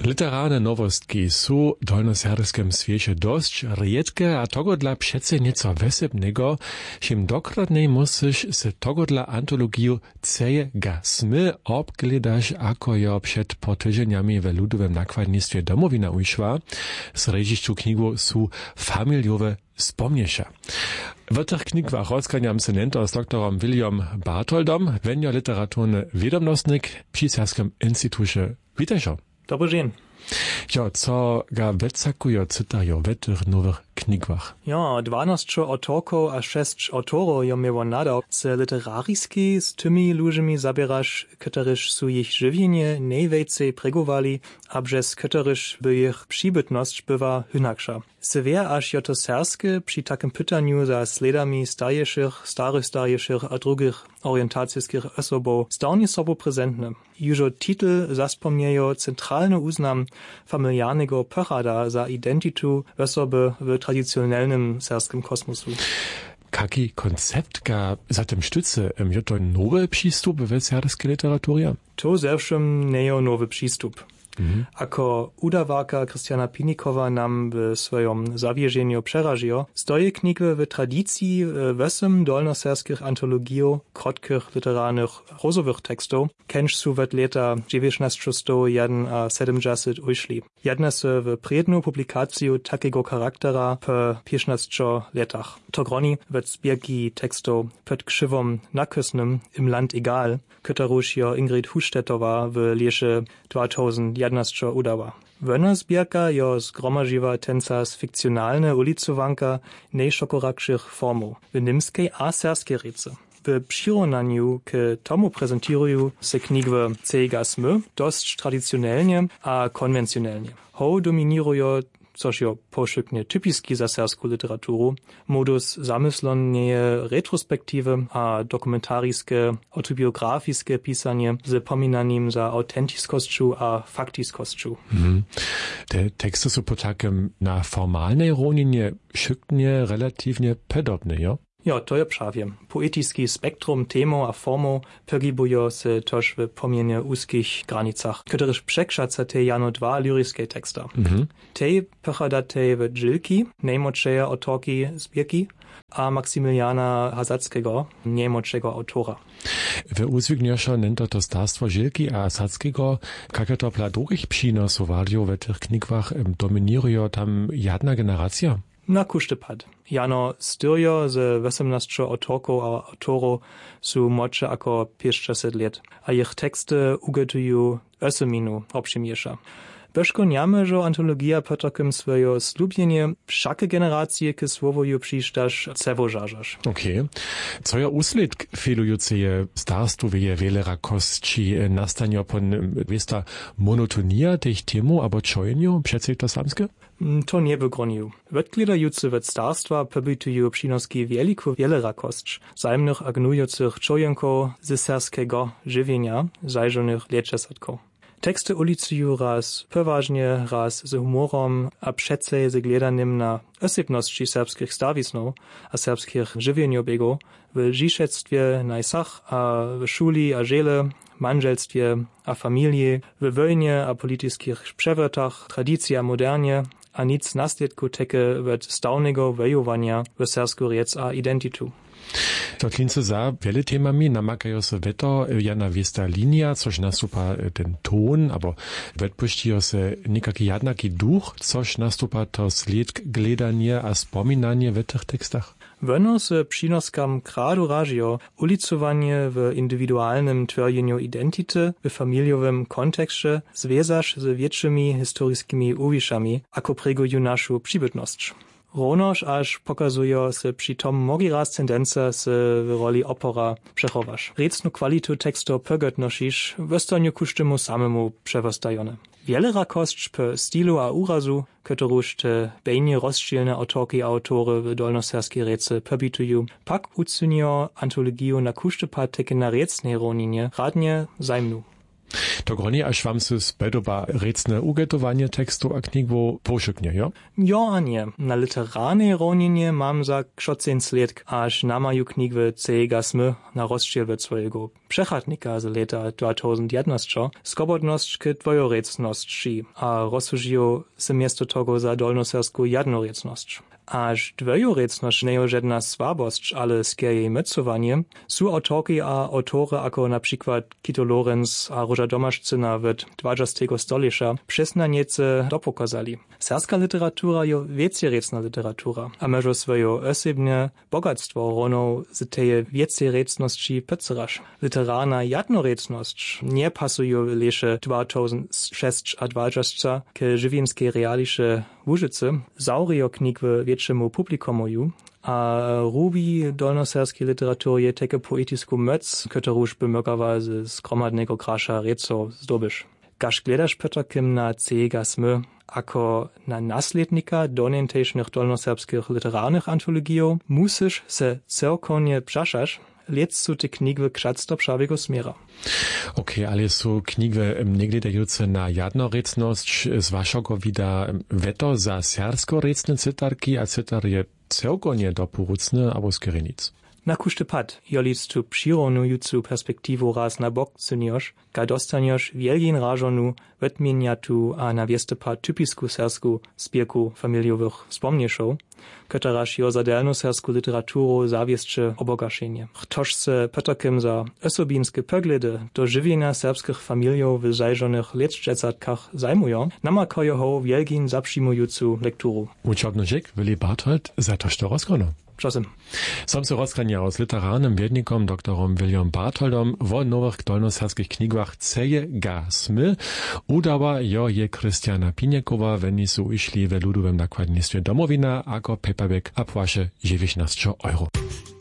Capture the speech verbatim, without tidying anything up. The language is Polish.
Literarne nowostki su w dolnoserbskim świecie dość riedke, a tego dla przece nieco wesebnego, czym dokładniej musisz z tego dla antologiju cejega smy obgledasz, ako jo przed potydzieniami w ludowym nakładnictwie Domowina ujszła, z režišću knigu su familiowe spomnieša. W tych knigach rozkaniam se nento z doktorom William Bartoldom, wenjo literaturny wiadomostnik przy Serbskim Instytucie. Witajcie. Dobry dzień. Ja, co ga wetsakujo cytajo w tych nowych knigach? Ja, dwanaście autorko a sześć autorów jo mieło nadał, z literaryjski z tymi ludźmi zabierasz, któryż su ich żywienie najwięcej pregowali, a przez któryż by ich przybytność bywa hynaksza. Sewer aż jo to serskie przy takim pytaniu za sledami starjeszych, starych starjeszych a drugich orientacijskich osobów stanie sobą prezentne. Jużo titel zaspomniejo centralny uznam familiarnego pochada za identitu osoby w tradycjonalnym serskim kosmosu. Jaki koncept ga za tym sztuce? Je to nowy przystup w serskiej literaturze? To zewszym nie nowy przystup. Mhm. Ako udawarka Krystiana Pinikowa nam w swoim zawierzeniu przeraziło, stoje knigy w tradycji wesem dolnoserskich antologijów, krotkich literarnych rozowych tekstów, kenż su wet leta dziewiętnaście jeden a siedemdziesiąt ujszli. Jedna se w predną publikację takiego charaktera po piętnastu latach. To groni wet zbierki tekstów pod krzywom nakysnym im Land egal, któryż jo Ingrid Hustettowa w liesze dwa tysiące jedenaście udała. Wena zbierka jo zgromadziła tencas fikcjonalne ulicowanka najszokorakszych formów w niemskiej a serskiej rece. W przyrównaniu k tomu prezentują se knigi cejega smy dość tradycjonalnie a konwencjonalnie. Ho dominują, což jo pošyknie typiski za sersku literaturu, modus zamyslonie retrospektive a dokumentarijske, autobiografijske pisanie z pominaním za autentiskosću a faktiskosću. Mhm. Te teksty su po takim na formalnej równinie šyknie relatywnie podobne, jo? Ja, to je prawie. Poetiski spektrum temo a formo pogibują se toż w pomienie úzkich granicach, któryż przekrzacza te jano dwa lyryczne teksta. Mhm. Te pochodatej w Dżilki, najmłodszej autorki zbierki, a Maksymiliana Hazackiego, najmłodszego autora. W uzwigniosza nento to starstwo Żilki a Hazackiego, jak to dla drugich przynosowali w tych knigach, dominują tam jedna generacja? Na kuštepad. Jano styrjo z osiemnastu autorków a autorów su młodsze ako pięćdziesiąt lat, a ich teksty ugotują oseminu obszymniejsza. Beszkoniamy, że antologia po takim swoje slubienie wszakie generacje k słowoju przyjsztasz cewożarzasz. Okej. Okay. Co ja usled chwilujące starstwo wieje wiele rakości nastanie pon westa monotonia tych temu, albo czojeniu, przecież to samskie? To nie wygronił. Wetgledający wet starstwa pobytują przynoski wieliku wiele rakosć, zajemnych agnujących czojenko ze serskiego żywienia, zajrzonych lieczesatko. Teksty ulicują raz poważnie, raz z humorom, a przece z gledanym na osebności serbskich stawisnów a serbskich żywieniobegów w dziszectwie najsach, a w szuli a żele, manżelstwie a familii, w wojnie a politycznych przewrotach, tradycja modernie, a nic nasljedku teke wet stałnego wojowania w sersku riec a identitu. To klince za wiele temami namakają se weto, jana wiesta linia, což nastupa ten ton, abo wetpuścijo se nikaki jadnaki duch, což nastupa to sled gledanie a spominanie w tych tekstach. Weno se przynoskam kradu ražio ulicowanie w indywidualnym tworjeniu identity w familiowym kontekście związasz z większymi historyjskimi uwiszami, ako preguju naszą przybytność. Ronoż aż pokazują se przy tom mogi raz tendencja se w roli opora przechowasz. Recnu kwalitu tekstu pogotnoszisz, w ostaniu kusztemu samemu przewostajone. Wiele rakoszcz po stylu a urazu, któryż te bejnie rozdzielne autorki a autory w dolnoserskiej rece pobitują, pak ucunią antologiju na kusztepad teke na recnej roninie radnie zajmnu. To gronie aż wam se spedoba recne ugetowanie tekstu a knigwo poszuknie, jo? Jo, a nie. Na literarnej roninie mam za krzocen sledk, aż namaju knigwy cejega smy na rozstrzelwe swojego przechadnika z leta dwa tysiące jedenaście skobodność k dwojorecności, a rozsužijo se miesto togo za dolnosersku jednorecność. Aż dwojorecność nie żadna słabość, ale skierej mycowanie, su autorki a autory ako na przykład Kito Lorenz a Róża Domaszczyna w dwudziestego stolecza przesna niece dopokazali. Serska literatura jo wiecierecna literatura, a mežo swojo osobne bogactwo rono z teje wiecierecności pycerasz. Literarna jednorecność nie pasuje lesze dwa tysiące sześć a dwadzieścia k żywienskiej realisze Łużycy, zaurio knigwy wieczemu publikomoju, a rubi dolnoserskiej literaturie teke poetisku möc, ktoruż bymökowa z skromadnego krasza reco zdobysz. Każ gledasz Petrkiem na cejega smy, ako na naslednika donentejsznych dolnoserbskich literarnych antologijów, musisz se celkonie przaszasz, lec su te knigwy krzacto przawego smiera. Okay, ale su knigwy niegledające na jednorecność z waszego wida weto za sersko-recne cytarki, a cytar je celkonie doporucne albo z Kyrenic. Na kuszty pad, jolic tu přironujucu perspektivu raz na bok cynios, ka dostanioš wielgin rażonu wetmieniatu a na wiestepad typisku sersku spierku familiowych wspomnieszów, ktoraż jo za delnosersku literaturu zawieszcze obogaszenie. Chtoż se Petrkiem za osobinskie pogledy do żywienia serbskich familiów w zajrzonych leczdzecatkach zajmują, namakojo ho wielgin zaprzymujucu lekturu. Uczobnožek Willi Barthold za to, što rozkono. Czasem. Sam se rozklanjał z literarnym wiednikom doktorom William Bartholdom w nowych dolnoserskich knigach cejega smy udała jo je Krystiana Piniekowa, wenn su išli w ludowym nakładnictwie Domowina, ako paperback a płasze dziewiętnaście euro.